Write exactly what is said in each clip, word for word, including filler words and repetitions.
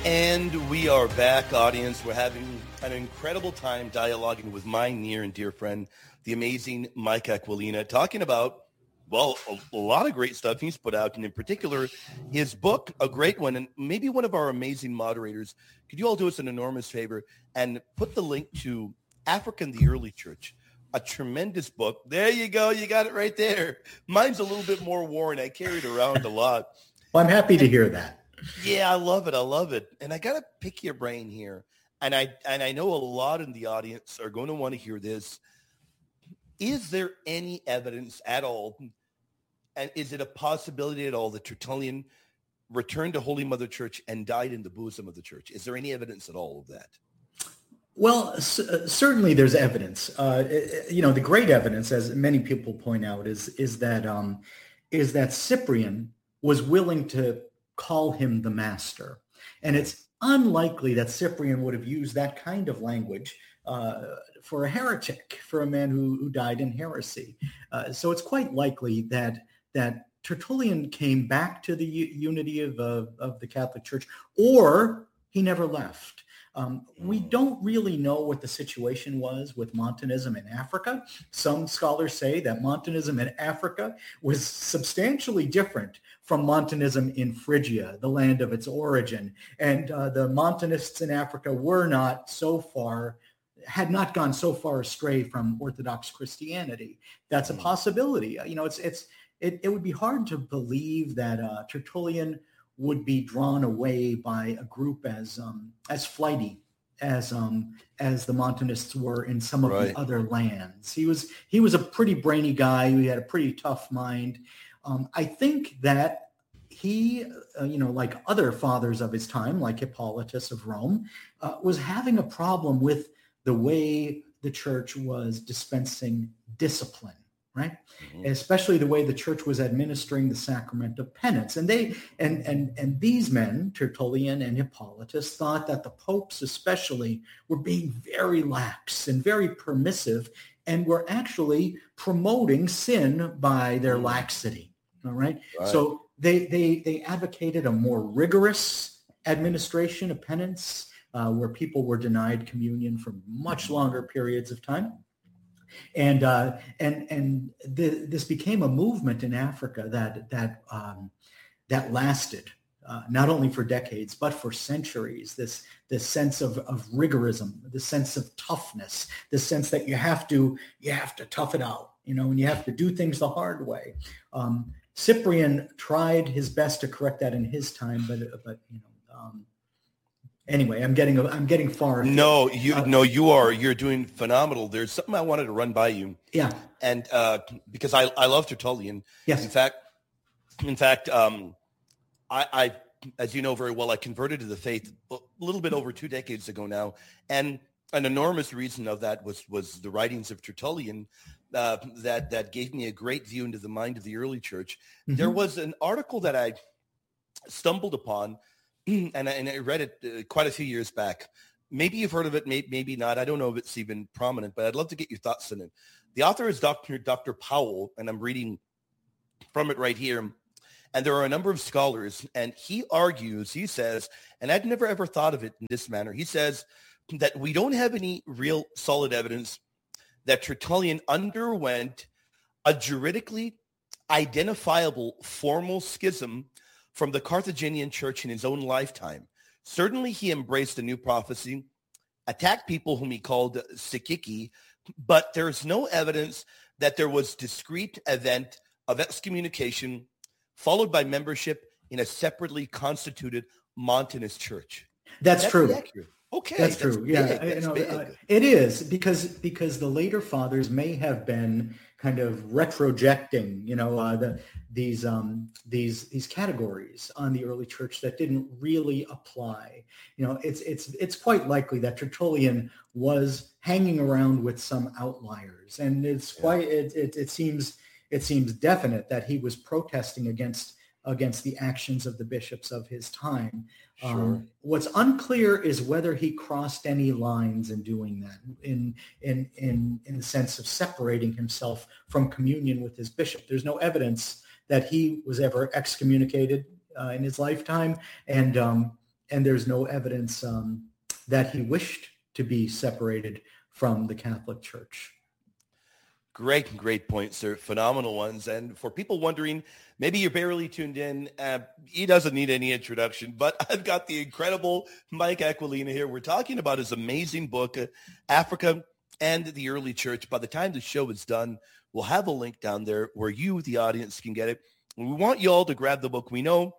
And we are back, audience. We're having an incredible time dialoguing with my near and dear friend, the amazing Mike Aquilina, talking about, well, a, a lot of great stuff he's put out, and in particular, his book, a great one, and maybe one of our amazing moderators. Could you all do us an enormous favor and put the link to Africa and the Early Church, a tremendous book. There you go. You got it right there. Mine's a little bit more worn. I carry it around a lot. Well, I'm happy to hear that. Yeah, I love it. I love it. And I got to pick your brain here. And I and I know a lot in the audience are going to want to hear this. Is there any evidence at all, and is it a possibility at all that Tertullian returned to Holy Mother Church and died in the bosom of the church? Is there any evidence at all of that? Well, c- certainly there's evidence. Uh, you know, the great evidence, as many people point out, is is that um, is that Cyprian was willing to call him the master. And it's unlikely that Cyprian would have used that kind of language uh, for a heretic, for a man who, who died in heresy. Uh, so it's quite likely that that Tertullian came back to the u- unity of, uh, of the Catholic Church, or he never left. Um, we don't really know what the situation was with Montanism in Africa. Some scholars say that Montanism in Africa was substantially different from Montanism in Phrygia, the land of its origin. And uh, the Montanists in Africa were not so far, had not gone so far astray from Orthodox Christianity. That's a possibility. You know, it's it's it, it would be hard to believe that uh, Tertullian would be drawn away by a group as um, as flighty as um, as the Montanists were in some of Right. the other lands. He was he was a pretty brainy guy. He had a pretty tough mind. Um, I think that he, uh, you know, like other fathers of his time, like Hippolytus of Rome, uh, was having a problem with the way the church was dispensing discipline. Right, mm-hmm. Especially the way the church was administering the sacrament of penance, and they and and and these men, Tertullian and Hippolytus, thought that the popes, especially, were being very lax and very permissive, and were actually promoting sin by their mm-hmm. laxity. All right, right. So they they they advocated a more rigorous administration of penance, uh, where people were denied communion for much longer periods of time. And uh, and and the, this became a movement in Africa that that um, that lasted uh, not only for decades but for centuries. This this sense of, of rigorism, the sense of toughness, the sense that you have to you have to tough it out, you know, and you have to do things the hard way. Um, Cyprian tried his best to correct that in his time, but but you know. Um, Anyway, I'm getting I'm getting far. No, you uh, no, you are. You're doing phenomenal. There's something I wanted to run by you. Yeah. And uh, because I, I love Tertullian. Yes. In fact, in fact, um, I, I, as you know very well, I converted to the faith a little bit over two decades ago now, and an enormous reason of that was was the writings of Tertullian uh, that that gave me a great view into the mind of the early church. Mm-hmm. There was an article that I stumbled upon. And I, and I read it uh, quite a few years back. Maybe you've heard of it, may, maybe not. I don't know if it's even prominent, but I'd love to get your thoughts on it. The author is Doctor Doctor Powell, and I'm reading from it right here. And there are a number of scholars, and he argues, he says, and I'd never ever thought of it in this manner. He says that we don't have any real solid evidence that Tertullian underwent a juridically identifiable formal schism from the Carthaginian church in his own lifetime. Certainly he embraced a new prophecy, attacked people whom he called Psychici, but there's no evidence that there was discrete event of excommunication followed by membership in a separately constituted Montanist church. That's, that's true. Accurate. Okay. That's, that's true. Big. Yeah, that's you know, uh, it is because because the later fathers may have been kind of retrojecting, you know, uh, the these um, these these categories on the early church that didn't really apply. You know, it's it's it's quite likely that Tertullian was hanging around with some outliers, and it's quite yeah. it, it it seems it seems definite that he was protesting against against the actions of the bishops of his time. Sure. Um, what's unclear is whether he crossed any lines in doing that, in in in in the sense of separating himself from communion with his bishop. There's no evidence that he was ever excommunicated uh, in his lifetime, and um, and there's no evidence um, that he wished to be separated from the Catholic Church. Great, great points, sir. Phenomenal ones. And for people wondering, maybe you're barely tuned in, uh, he doesn't need any introduction, but I've got the incredible Mike Aquilina here. We're talking about his amazing book, uh, Africa and the Early Church. By the time the show is done, we'll have a link down there where you, the audience, can get it. We want you all to grab the book. We know,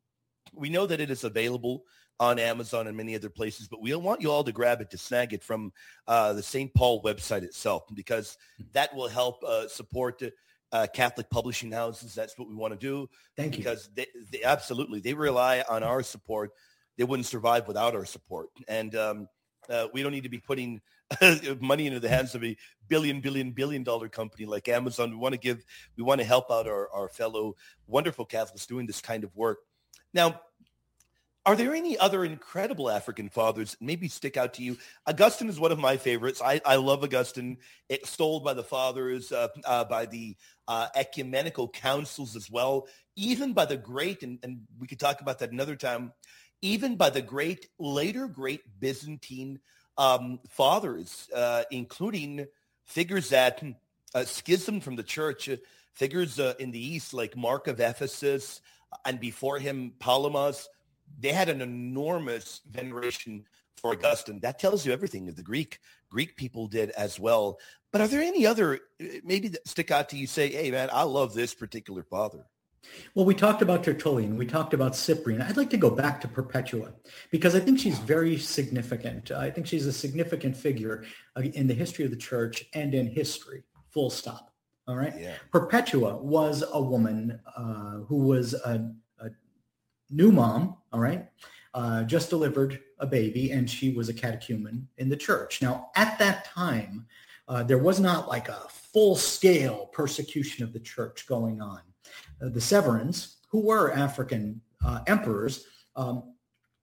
we know that it is available on Amazon and many other places, but we want you all to grab it, to snag it from uh, the Saint Paul website itself, because that will help uh, support uh, Catholic publishing houses. That's what we want to do. Thank you. Because they, they absolutely, they rely on our support. They wouldn't survive without our support. And um, uh, we don't need to be putting money into the hands of a billion, billion, billion dollar company like Amazon. We want to give, we want to help out our, our fellow wonderful Catholics doing this kind of work. Now, are there any other incredible African fathers that maybe stick out to you? Augustine is one of my favorites. I, I love Augustine, extolled by the fathers, uh, uh, by the uh, ecumenical councils as well, even by the great, and, and we could talk about that another time, even by the great, later great Byzantine um, fathers, uh, including figures that uh, schismed from the church, uh, figures uh, in the East like Mark of Ephesus, and before him, Palamas. They had an enormous veneration for Augustine. That tells you everything that the Greek Greek people did as well. But are there any other, maybe that stick out to you, say, hey, man, I love this particular father? Well, we talked about Tertullian. We talked about Cyprian. I'd like to go back to Perpetua because I think she's very significant. I think she's a significant figure in the history of the church and in history, full stop. All right. Yeah. Perpetua was a woman uh, who was a, a new mom. All right. Uh, just delivered a baby, and she was a catechumen in the church. Now, at that time, uh, there was not like a full-scale persecution of the church going on. Uh, the Severins, who were African uh, emperors, um,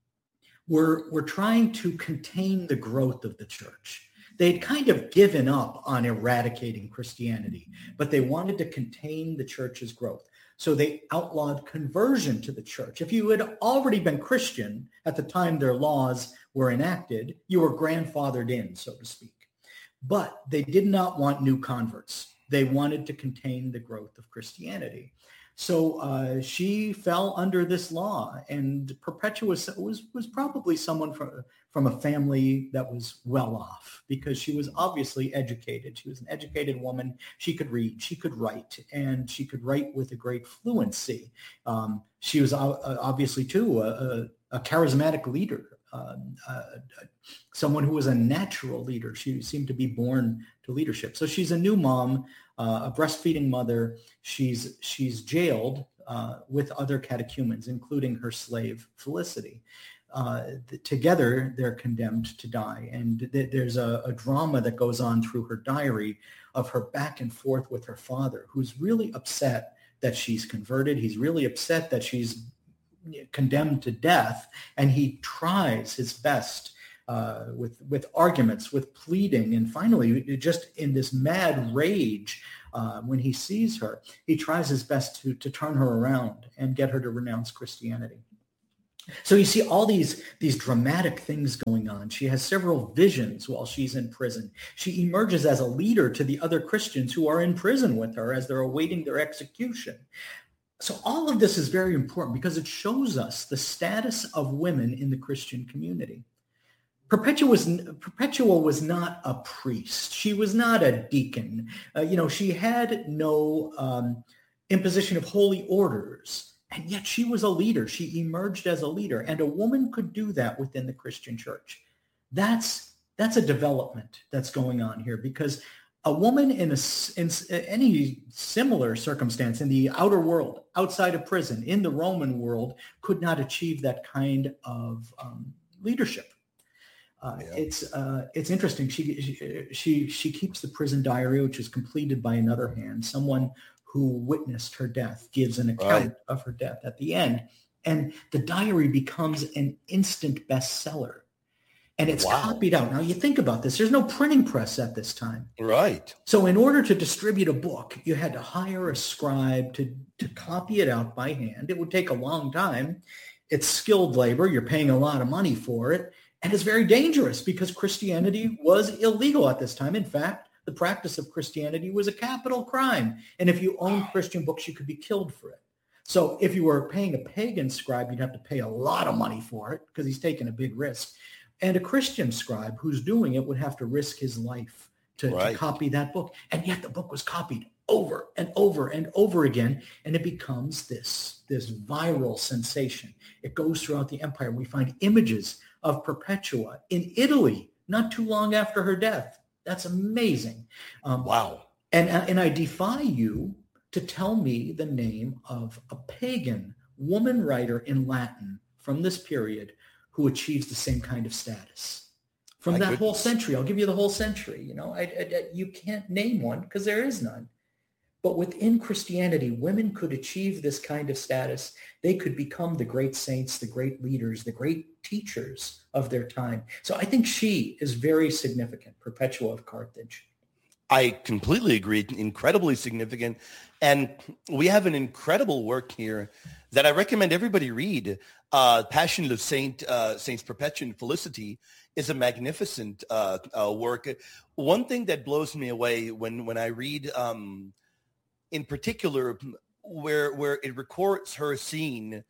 were, were trying to contain the growth of the church. They'd kind of given up on eradicating Christianity, but they wanted to contain the church's growth. So they outlawed conversion to the church. If you had already been Christian at the time their laws were enacted, you were grandfathered in, so to speak. But they did not want new converts. They wanted to contain the growth of Christianity. So uh, she fell under this law, and Perpetua was, was, was probably someone from, from a family that was well off, because she was obviously educated. She was an educated woman. She could read, she could write, and she could write with a great fluency. Um, she was uh, obviously, too, a, a charismatic leader, uh, uh, someone who was a natural leader. She seemed to be born to leadership. So she's a new mom, uh, a breastfeeding mother. She's she's jailed uh, with other catechumens, including her slave Felicity. Uh, th- together, they're condemned to die. And th- there's a, a drama that goes on through her diary of her back and forth with her father, who's really upset that she's converted. He's really upset that she's condemned to death, and he tries his best uh, with with arguments, with pleading, and finally, just in this mad rage, uh, when he sees her, he tries his best to to turn her around and get her to renounce Christianity. So you see all these these dramatic things going on. She has several visions while she's in prison. She emerges as a leader to the other Christians who are in prison with her as they're awaiting their execution. So all of this is very important because it shows us the status of women in the Christian community. Perpetua was, Perpetua was not a priest. She was not a deacon. Uh, you know, she had no um, imposition of holy orders, and yet she was a leader. She emerged as a leader, and a woman could do that within the Christian church. That's, that's a development that's going on here, because a woman in, a, in any similar circumstance in the outer world, outside of prison, in the Roman world, could not achieve that kind of um, leadership. Uh, yeah. It's uh, it's interesting. She she she keeps the prison diary, which is completed by another hand. Someone who witnessed her death gives an account right. of her death at the end, and the diary becomes an instant bestseller. And it's wow. copied out. Now, you think about this. There's no printing press at this time. Right. So in order to distribute a book, you had to hire a scribe to, to copy it out by hand. It would take a long time. It's skilled labor. You're paying a lot of money for it. And it's very dangerous because Christianity was illegal at this time. In fact, the practice of Christianity was a capital crime. And if you owned Christian books, you could be killed for it. So if you were paying a pagan scribe, you'd have to pay a lot of money for it because he's taking a big risk. And a Christian scribe who's doing it would have to risk his life to, right. to copy that book. And yet the book was copied over and over and over again. And it becomes this, this viral sensation. It goes throughout the empire. We find images of Perpetua in Italy not too long after her death. That's amazing. Um, wow. And, and I defy you to tell me the name of a pagan woman writer in Latin from this period who achieves the same kind of status. From My that goodness. whole century, I'll give you the whole century. You know, I, I, you can't name one because there is none. But within Christianity, women could achieve this kind of status. They could become the great saints, the great leaders, the great teachers of their time. So I think she is very significant, Perpetua of Carthage. I completely agree. Incredibly significant. And we have an incredible work here that I recommend everybody read. Uh, Passion of Saint uh, Saints Perpetua and Felicity is a magnificent uh, uh, work. One thing that blows me away when, when I read, um, in particular, where where it records her seeing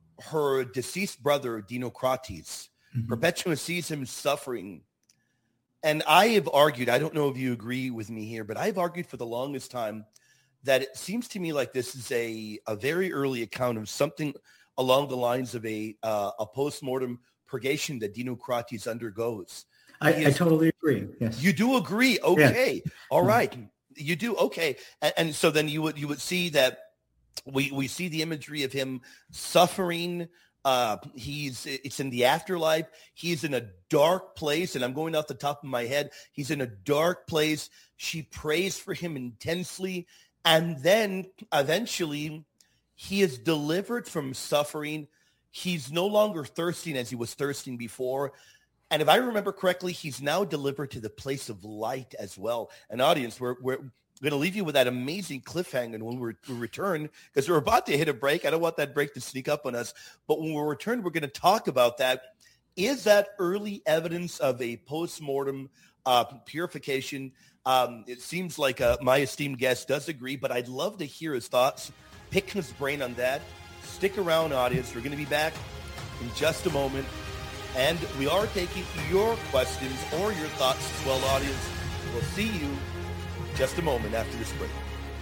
her deceased brother, Dinocrates. Mm-hmm. Perpetua sees him suffering. And I have argued, I don't know if you agree with me here, but I've argued for the longest time that it seems to me like this is a, a very early account of something along the lines of a uh, a post-mortem purgation that Dinocrates undergoes. I, is, I totally agree. Yes. You do agree? Okay. Yeah. All right. You do? Okay. And, and so then you would you would see that we, we see the imagery of him suffering. Uh, he's it's in the afterlife. He's in a dark place, and I'm going off the top of my head. He's in a dark place. She prays for him intensely, and then eventually he is delivered from suffering. He's no longer thirsting as he was thirsting before. And if I remember correctly, he's now delivered to the place of light as well. An audience, we're we're going to leave you with that amazing cliffhanger when we return, because we're about to hit a break. I don't want that break to sneak up on us. But when we return, we're going to talk about that. Is that early evidence of a post-mortem uh, purification? Um, it seems like uh, my esteemed guest does agree, but I'd love to hear his thoughts, pick his brain on that. Stick around, audience. We're going to be back in just a moment. And we are taking your questions or your thoughts as well, audience. We'll see you just a moment after this break.